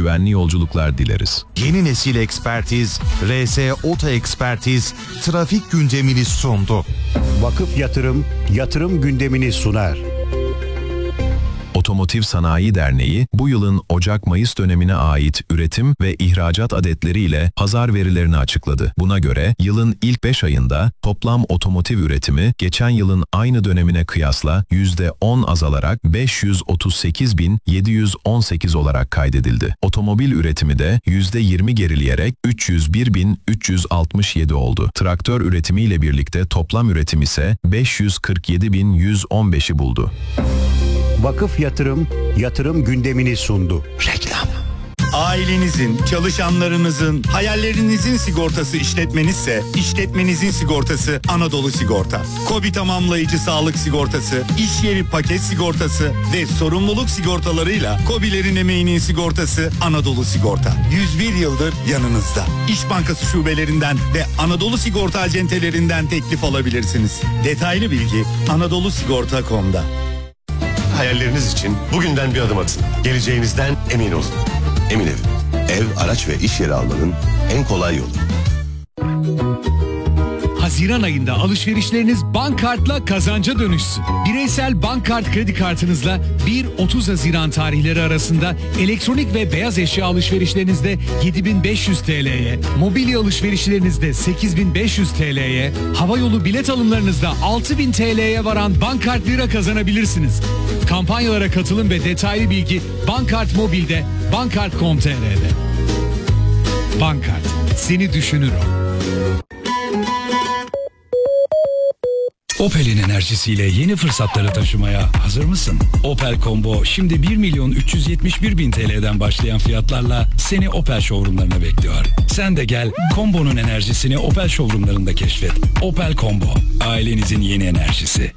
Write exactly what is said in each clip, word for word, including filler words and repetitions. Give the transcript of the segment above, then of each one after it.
güvenli yolculuklar dileriz. Yeni nesil ekspertiz, R S Oto Ekspertiz trafik gündemini sundu. Vakıf Yatırım, yatırım gündemini sunar. Otomotiv Sanayi Derneği, bu yılın Ocak-Mayıs dönemine ait üretim ve ihracat adetleriyle pazar verilerini açıkladı. Buna göre yılın ilk beş ayında toplam otomotiv üretimi geçen yılın aynı dönemine kıyasla yüzde on azalarak beş yüz otuz sekiz bin yedi yüz on sekiz olarak kaydedildi. Otomobil üretimi de yüzde yirmi gerileyerek üç yüz bir bin üç yüz altmış yedi oldu. Traktör üretimiyle birlikte toplam üretim ise beş yüz kırk yedi bin yüz on beşi buldu. Vakıf Yatırım, yatırım gündemini sundu. Reklam. Ailenizin, çalışanlarınızın, hayallerinizin sigortası işletmenizse, işletmenizin sigortası Anadolu Sigorta. KOBİ tamamlayıcı sağlık sigortası, iş yeri paket sigortası ve sorumluluk sigortalarıyla KOBİ'lerin emeğinin sigortası Anadolu Sigorta. yüz bir yıldır yanınızda. İş Bankası şubelerinden ve Anadolu Sigorta acentelerinden teklif alabilirsiniz. Detaylı bilgi anadolu sigorta nokta com'da. Hayalleriniz için bugünden bir adım atın. Geleceğinizden emin olun. Emin Ev. Ev, araç ve iş yeri almanın en kolay yolu. Haziran ayında alışverişleriniz Bankkart'la kazanca dönüşsün. Bireysel Bankkart kredi kartınızla bir otuz Haziran tarihleri arasında elektronik ve beyaz eşya alışverişlerinizde yedi bin beş yüz T L'ye, mobilya alışverişlerinizde sekiz bin beş yüz T L'ye, havayolu bilet alımlarınızda altı bin T L'ye varan Bankkart lira kazanabilirsiniz. Kampanyalara katılım ve detaylı bilgi Bankkart Mobil'de, bankkart nokta com nokta t r'de. Bankkart, seni düşünür o. Opel'in enerjisiyle yeni fırsatları taşımaya hazır mısın? Opel Combo şimdi bir milyon üç yüz yetmiş bir bin T L'den başlayan fiyatlarla seni Opel showroomlarına bekliyor. Sen de gel Combo'nun enerjisini Opel showroomlarında keşfet. Opel Combo, ailenizin yeni enerjisi.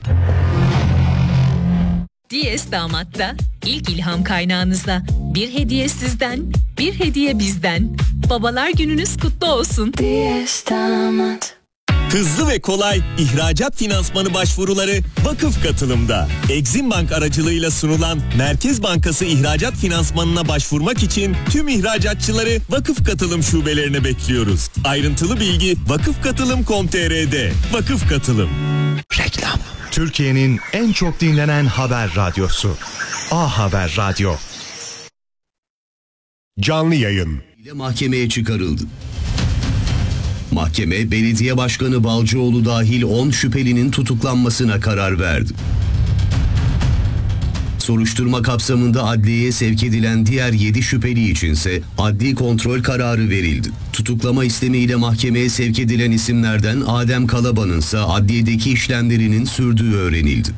Diyes Damat'ta ilk ilham kaynağınızda bir hediye sizden, bir hediye bizden. Babalar gününüz kutlu olsun. Diyes Damat. Hızlı ve kolay ihracat finansmanı başvuruları Vakıf Katılım'da. Exim Bank aracılığıyla sunulan Merkez Bankası ihracat finansmanına başvurmak için tüm ihracatçıları Vakıf Katılım şubelerine bekliyoruz. Ayrıntılı bilgi vakıfkatılım nokta com nokta t r'de. Vakıf Katılım. Reklam. Türkiye'nin en çok dinlenen haber radyosu. A Haber Radyo. Canlı yayın. ile mahkemeye çıkarıldı. Mahkeme, belediye başkanı Balcıoğlu dahil on şüphelinin tutuklanmasına karar verdi. Soruşturma kapsamında adliyeye sevk edilen diğer yedi şüpheli içinse adli kontrol kararı verildi. Tutuklama istemiyle mahkemeye sevk edilen isimlerden Adem Kalaban'ın ise adliyedeki işlemlerinin sürdüğü öğrenildi.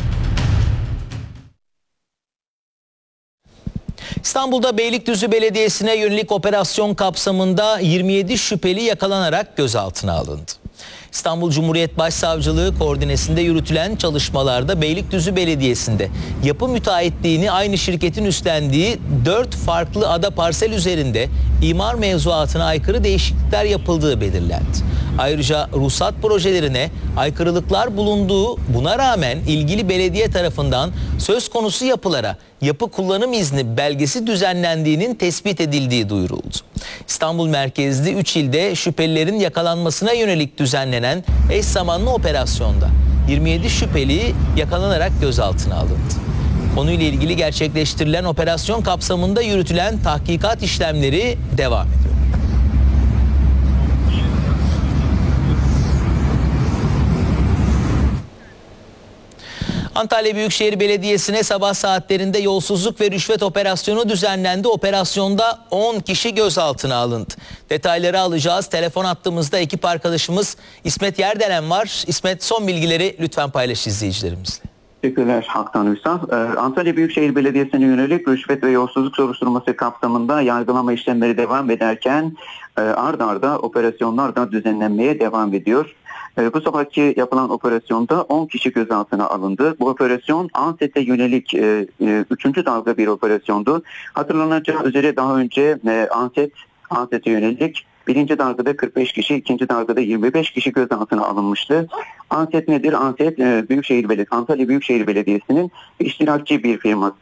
İstanbul'da Beylikdüzü Belediyesi'ne yönelik operasyon kapsamında yirmi yedi şüpheli yakalanarak gözaltına alındı. İstanbul Cumhuriyet Başsavcılığı koordinesinde yürütülen çalışmalarda Beylikdüzü Belediyesi'nde yapı müteahhitliğini aynı şirketin üstlendiği dört farklı ada parsel üzerinde imar mevzuatına aykırı değişiklikler yapıldığı belirlendi. Ayrıca ruhsat projelerine aykırılıklar bulunduğu, buna rağmen ilgili belediye tarafından söz konusu yapılara yapı kullanım izni belgesi düzenlendiğinin tespit edildiği duyuruldu. İstanbul merkezli üç ilde şüphelilerin yakalanmasına yönelik düzenlenen eş zamanlı operasyonda yirmi yedi şüpheli yakalanarak gözaltına alındı. Konuyla ilgili gerçekleştirilen operasyon kapsamında yürütülen tahkikat işlemleri devam ediyor. Antalya Büyükşehir Belediyesi'ne sabah saatlerinde yolsuzluk ve rüşvet operasyonu düzenlendi. Operasyonda on kişi gözaltına alındı. Detayları alacağız. Telefon hattımızda ekip arkadaşımız İsmet Yerdelen var. İsmet, son bilgileri lütfen paylaş izleyicilerimizle. Teşekkürler Haktan Ünsal. Ee, Antalya Büyükşehir Belediyesi'ne yönelik rüşvet ve yolsuzluk soruşturması kapsamında yargılama işlemleri devam ederken e, ard arda operasyonlar da düzenlenmeye devam ediyor. E, bu sabahki yapılan operasyonda on kişi gözaltına alındı. Bu operasyon ANSET'e yönelik e, e, üçüncü dalga bir operasyondu. Hatırlanacağı üzere daha önce e, ANSET, ANSET'e yönelik birinci dalgada kırk beş kişi, ikinci dalgada yirmi beş kişi gözaltına alınmıştı. ANSET nedir? ANSET Büyükşehir Belediyesi, Antalya Büyükşehir Belediyesi'nin iştirakçı bir firması.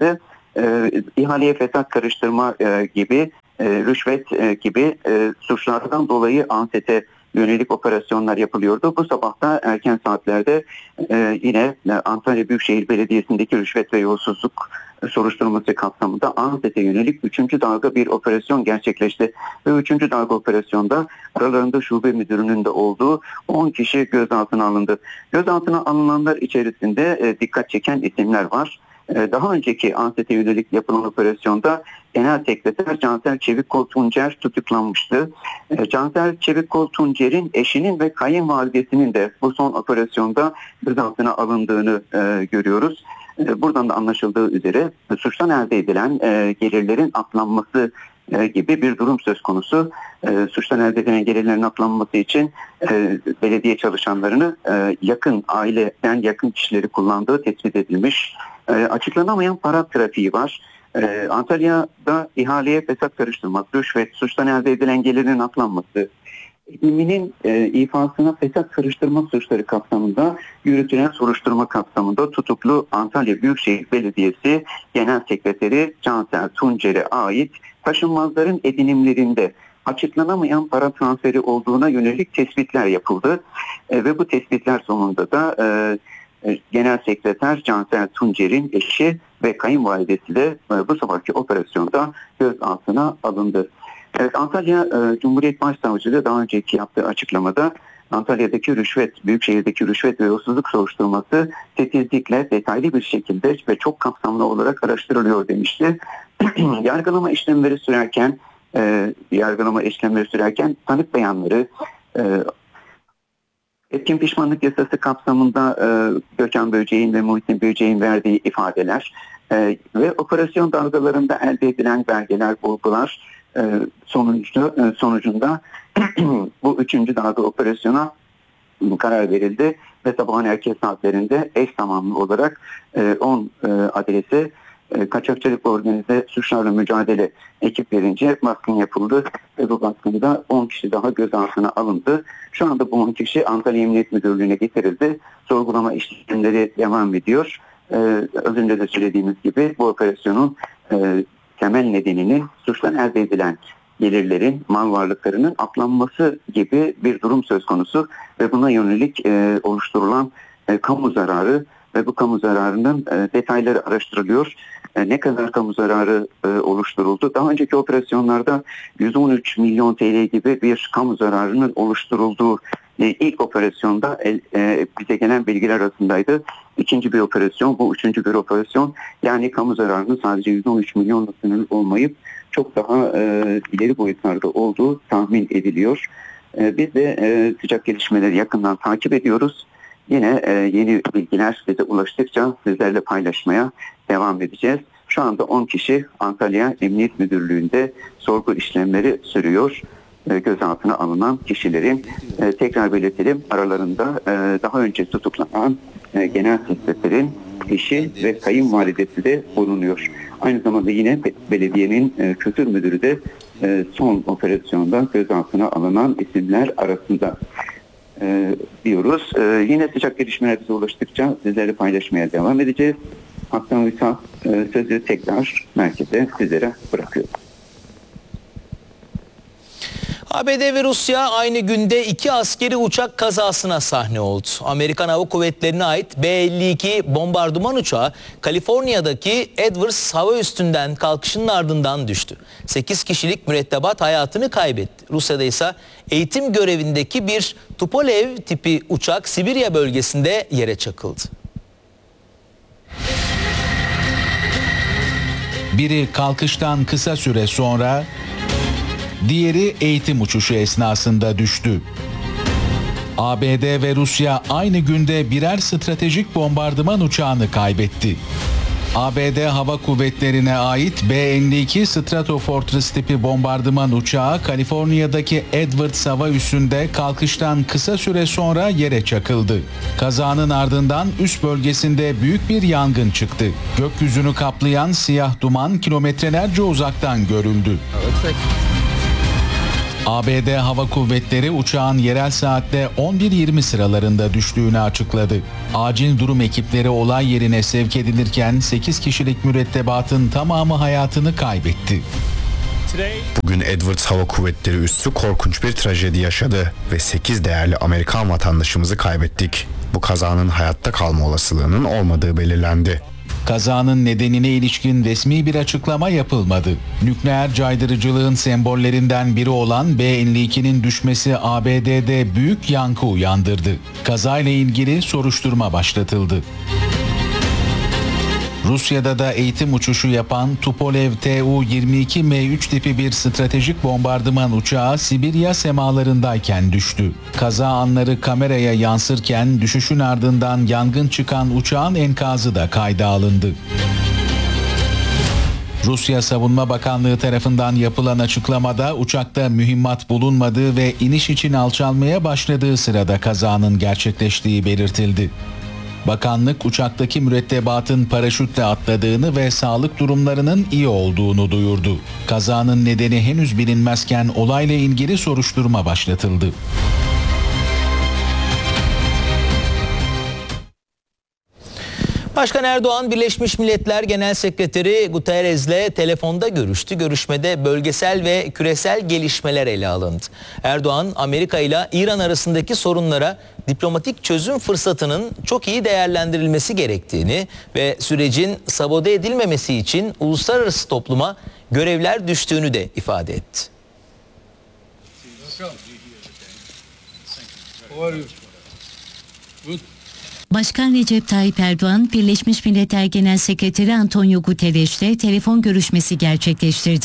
e, ihaleye fesat karıştırma e, gibi, e, rüşvet e, gibi e, suçlardan dolayı ANSET'e yönelik operasyonlar yapılıyordu. Bu sabah da erken saatlerde e, yine e, Antalya Büyükşehir Belediyesi'ndeki rüşvet ve yolsuzluk soruşturması kapsamında ANSET'e yönelik üçüncü dalga bir operasyon gerçekleşti. Ve üçüncü dalga operasyonda aralarında şube müdürünün de olduğu on kişi gözaltına alındı. Gözaltına alınanlar içerisinde e, dikkat çeken isimler var. E, daha önceki ANSET'e yönelik yapılan operasyonda Genel Sekreter Cansel Çevikkol Tuncer tutuklanmıştı. E, Cansel Çevikkol Tuncer'in eşinin ve kayınvalidesinin de bu son operasyonda gözaltına alındığını e, görüyoruz. Buradan da anlaşıldığı üzere suçtan elde edilen e, gelirlerin aklanması e, gibi bir durum söz konusu. E, suçtan elde edilen gelirlerin aklanması için e, belediye çalışanlarını e, yakın, aileden yakın kişileri kullandığı tespit edilmiş. E, açıklanamayan para trafiği var. E, Antalya'da ihaleye fesat karıştırmak, rüşvet, suçtan elde edilen gelirin aklanması, İminin e, ifasına fesat karıştırma suçları kapsamında yürütülen soruşturma kapsamında tutuklu Antalya Büyükşehir Belediyesi Genel Sekreteri Cansel Tuncer'e ait taşınmazların edinimlerinde açıklanamayan para transferi olduğuna yönelik tespitler yapıldı. E, ve bu tespitler sonunda da e, e, Genel Sekreter Cansel Tuncer'in eşi ve kayınvalidesi de e, bu sabahki operasyonda gözaltına alındı. Evet, Antalya e, Cumhuriyet Başsavcılığı daha önceki yaptığı açıklamada Antalya'daki rüşvet, Büyükşehir'deki rüşvet ve yolsuzluk soruşturması titizlikle, detaylı bir şekilde ve çok kapsamlı olarak araştırılıyor demişti. Yargılama işlemleri sürerken, e, yargılama işlemleri sürerken tanık beyanları, e, etkin pişmanlık yasası kapsamında e, Gökhan Böceğin ve Muhittin Böceğin verdiği ifadeler e, ve operasyon dalgalarında elde edilen belgeler, bulgular sonucunda, sonucunda bu üçüncü dalga operasyona karar verildi ve sabahın erken saatlerinde eş zamanlı olarak on adrese kaçakçılık organize suçlarla mücadele ekiplerince baskın yapıldı ve bu baskında on kişi daha gözaltına alındı. Şu anda bu on kişi Antalya Emniyet Müdürlüğü'ne getirildi. Sorgulama işlemleri devam ediyor. Az önce de söylediğimiz gibi bu operasyonun temel nedeninin suçtan elde edilen gelirlerin, mal varlıklarının aklanması gibi bir durum söz konusu ve buna yönelik e, oluşturulan e, kamu zararı ve bu kamu zararının e, detayları araştırılıyor. E, ne kadar kamu zararı e, oluşturuldu? Daha önceki operasyonlarda yüz on üç milyon T L gibi bir kamu zararının oluşturulduğu e, ilk operasyonda e, e, bize gelen bilgiler arasındaydı. İkinci bir operasyon, bu üçüncü bir operasyon. Yani kamu zararının sadece yüz on üç milyonla sınırlı olmayıp çok daha e, ileri boyutlarda olduğu tahmin ediliyor. E, biz de e, sıcak gelişmeleri yakından takip ediyoruz. Yine e, yeni bilgiler bize ulaştıkça sizlerle paylaşmaya devam edeceğiz. Şu anda on kişi Antalya Emniyet Müdürlüğü'nde sorgu işlemleri sürüyor. E, gözaltına alınan kişilerin e, tekrar belirtelim aralarında e, daha önce tutuklanan e, Genel Sekreterin eşi ve kayınvalidesi de bulunuyor. Aynı zamanda yine belediyenin e, kültür müdürü de e, son operasyonda gözaltına alınan isimler arasında e, diyoruz. E, yine sıcak gelişmeler bize ulaştıkça sizlerle paylaşmaya devam edeceğiz. Hakan Uysal e, sözü tekrar merkeze sizlere bırakıyorum. A B D ve Rusya aynı günde iki askeri uçak kazasına sahne oldu. Amerikan Hava Kuvvetleri'ne ait B elli iki bombardıman uçağı Kaliforniya'daki Edwards hava üssünden kalkışının ardından düştü. sekiz kişilik mürettebat hayatını kaybetti. Rusya'da ise eğitim görevindeki bir Tupolev tipi uçak Sibirya bölgesinde yere çakıldı. Biri kalkıştan kısa süre sonra, diğeri eğitim uçuşu esnasında düştü. A B D ve Rusya aynı günde birer stratejik bombardıman uçağını kaybetti. A B D Hava Kuvvetleri'ne ait B elli iki Stratofortress tipi bombardıman uçağı Kaliforniya'daki Edwards hava üssünde kalkıştan kısa süre sonra yere çakıldı. Kazanın ardından üs bölgesinde büyük bir yangın çıktı. Gökyüzünü kaplayan siyah duman kilometrelerce uzaktan görüldü. A B D Hava Kuvvetleri uçağın yerel saatte on bir yirmi sıralarında düştüğünü açıkladı. Acil durum ekipleri olay yerine sevk edilirken sekiz kişilik mürettebatın tamamı hayatını kaybetti. Bugün Edwards Hava Kuvvetleri üssü korkunç bir trajedi yaşadı ve sekiz değerli Amerikan vatandaşımızı kaybettik. Bu kazanın hayatta kalma olasılığının olmadığı belirlendi. Kazanın nedenine ilişkin resmi bir açıklama yapılmadı. Nükleer caydırıcılığın sembollerinden biri olan B elli ikinin düşmesi A B D'de büyük yankı uyandırdı. Kazayla ilgili soruşturma başlatıldı. Rusya'da da eğitim uçuşu yapan Tupolev T U yirmi iki M üç tipi bir stratejik bombardıman uçağı Sibirya semalarındayken düştü. Kaza anları kameraya yansırken düşüşün ardından yangın çıkan uçağın enkazı da kayda alındı. Rusya Savunma Bakanlığı tarafından yapılan açıklamada uçakta mühimmat bulunmadığı ve iniş için alçalmaya başladığı sırada kazanın gerçekleştiği belirtildi. Bakanlık uçaktaki mürettebatın paraşütle atladığını ve sağlık durumlarının iyi olduğunu duyurdu. Kazanın nedeni henüz bilinmezken olayla ilgili soruşturma başlatıldı. Başkan Erdoğan, Birleşmiş Milletler Genel Sekreteri Guterres'le telefonda görüştü. Görüşmede bölgesel ve küresel gelişmeler ele alındı. Erdoğan, Amerika ile İran arasındaki sorunlara diplomatik çözüm fırsatının çok iyi değerlendirilmesi gerektiğini ve sürecin sabote edilmemesi için uluslararası topluma görevler düştüğünü de ifade etti. Başkan Recep Tayyip Erdoğan, Birleşmiş Milletler Genel Sekreteri Antonio Guterres'le telefon görüşmesi gerçekleştirdi.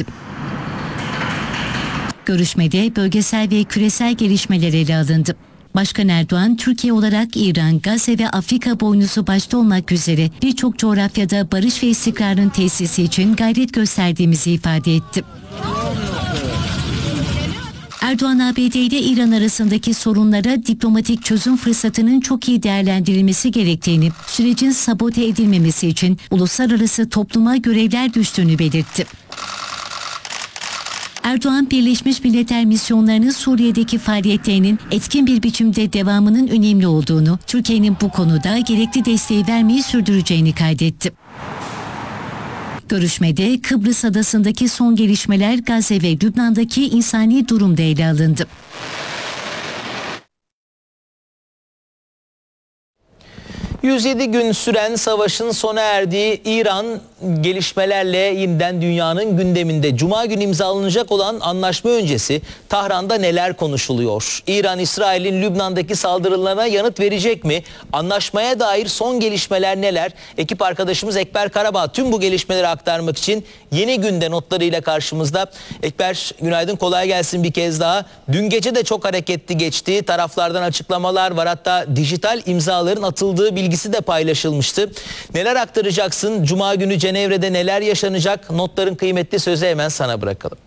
Görüşmede bölgesel ve küresel gelişmeler ele alındı. Başkan Erdoğan, Türkiye olarak İran, Gazze ve Afrika boynuzu başta olmak üzere birçok coğrafyada barış ve istikrarın tesisi için gayret gösterdiğimizi ifade etti. Erdoğan, A B D ile İran arasındaki sorunlara diplomatik çözüm fırsatının çok iyi değerlendirilmesi gerektiğini, sürecin sabote edilmemesi için uluslararası topluma görevler düştüğünü belirtti. Erdoğan, Birleşmiş Milletler misyonlarının Suriye'deki faaliyetlerinin etkin bir biçimde devamının önemli olduğunu, Türkiye'nin bu konuda gerekli desteği vermeyi sürdüreceğini kaydetti. Görüşmede Kıbrıs Adası'ndaki son gelişmeler, Gazze ve Lübnan'daki insani durum da ele alındı. yüz yedi gün süren savaşın sona erdiği İran gelişmelerle yeniden dünyanın gündeminde. Cuma günü imzalanacak olan anlaşma öncesi Tahran'da neler konuşuluyor? İran, İsrail'in Lübnan'daki saldırılarına yanıt verecek mi? Anlaşmaya dair son gelişmeler neler? Ekip arkadaşımız Ekber Karabağ tüm bu gelişmeleri aktarmak için Yeni Günde notlarıyla karşımızda. Ekber, günaydın, kolay gelsin bir kez daha. Dün gece de çok hareketli geçti. Taraflardan açıklamalar var. Hatta dijital imzaların atıldığı bilgisi de paylaşılmıştı. Neler aktaracaksın? Cuma günü Cenevre'de neler yaşanacak? Notların kıymetli, sözü hemen sana bırakalım.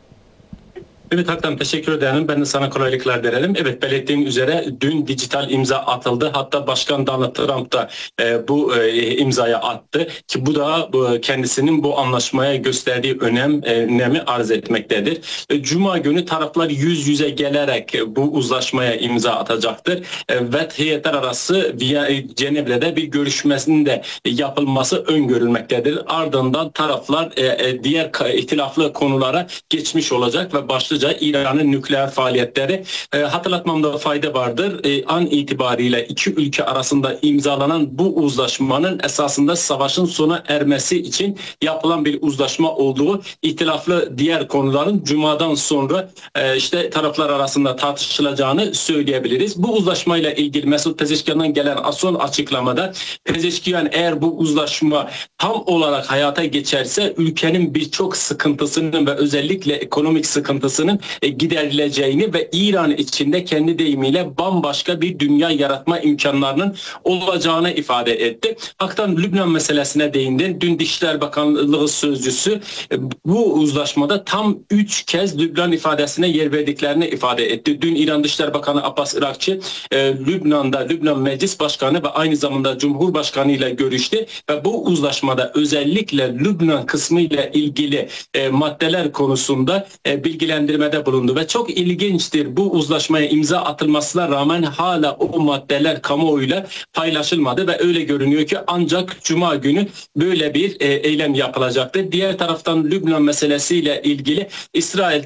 Evet Haktan, teşekkür ederim. Ben de sana kolaylıklar dilerim. Evet, belirttiğim üzere dün dijital imza atıldı. Hatta Başkan Donald Trump da e, bu e, imzaya attı ki bu da bu, kendisinin bu anlaşmaya gösterdiği önem e, önemi arz etmektedir. E, Cuma günü taraflar yüz yüze gelerek e, bu uzlaşmaya imza atacaktır. E, ve heyetler arası via e, Cenevre'de bir görüşmesinin de yapılması öngörülmektedir. Ardından taraflar e, e, diğer ihtilaflı konulara geçmiş olacak ve başlayacak. İran'ın nükleer faaliyetleri. E, hatırlatmamda fayda vardır. E, an itibariyle iki ülke arasında imzalanan bu uzlaşmanın esasında savaşın sona ermesi için yapılan bir uzlaşma olduğu, ihtilaflı diğer konuların Cuma'dan sonra e, işte taraflar arasında tartışılacağını söyleyebiliriz. Bu uzlaşmayla ilgili Mesut Pezeshkian'dan gelen son açıklamada Pezeshkian, eğer bu uzlaşma tam olarak hayata geçerse ülkenin birçok sıkıntısının ve özellikle ekonomik sıkıntısının giderileceğini ve İran içinde kendi deyimiyle bambaşka bir dünya yaratma imkanlarının olacağını ifade etti. Haktan Lübnan meselesine değindi. Dün Dışişleri Bakanlığı sözcüsü bu uzlaşmada tam üç kez Lübnan ifadesine yer verdiklerini ifade etti. Dün İran Dışişleri Bakanı Abbas Irakçı Lübnan'da Lübnan Meclis Başkanı ve aynı zamanda Cumhurbaşkanı ile görüştü ve bu uzlaşmada özellikle Lübnan kısmı ile ilgili maddeler konusunda bilgilendirme göndermede bulundu ve çok ilginçtir, bu uzlaşmaya imza atılmasına rağmen hala o maddeler kamuoyuyla paylaşılmadı ve öyle görünüyor ki ancak Cuma günü böyle bir e, eylem yapılacaktır. Diğer taraftan Lübnan meselesiyle ilgili İsrail